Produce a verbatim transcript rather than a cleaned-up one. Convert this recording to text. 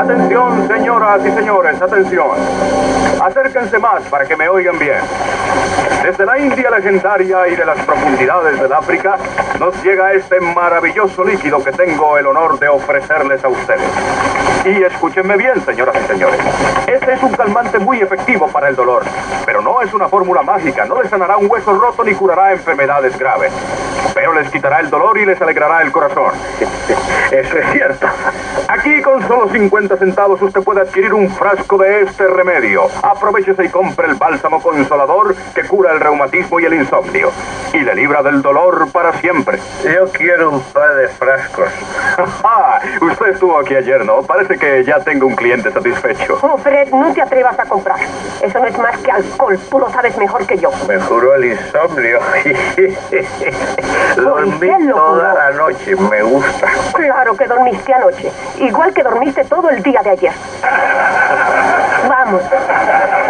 Atención, señoras y señores, atención. Acérquense más para que me oigan bien. Desde la India legendaria y de las profundidades del África, nos llega este maravilloso líquido que tengo el honor de ofrecerles a ustedes. Y escúchenme bien, señoras y señores. Este es un calmante muy efectivo para el dolor, pero no es una fórmula mágica, no les sanará un hueso roto ni curará enfermedades graves. Pero les quitará el dolor y les alegrará el corazón. Eso es cierto. Aquí con solo cincuenta centavos usted puede adquirir un frasco de este remedio. Aprovechese y compre el bálsamo consolador que cura el reumatismo y el insomnio. Y le libra del dolor para siempre. Yo quiero un par de frascos. Usted estuvo aquí ayer, ¿no? Parece que ya tengo un cliente satisfecho. Oh, Fred, no te atrevas a comprar. Eso no es más que alcohol. Tú lo sabes mejor que yo. Me juró el insomnio. Dormí toda la noche. Me gusta. Claro que dormiste anoche. Igual que dormiste todo el día de ayer. Vamos.